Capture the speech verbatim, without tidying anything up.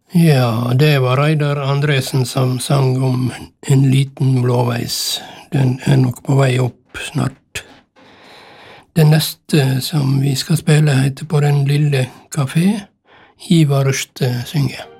Ja, det var Reidar Andresen som sang om En liten blåveis. Den er nok på vei opp snart. Det neste som vi skal spille heter På den lille kafé. Ivar Røste synger.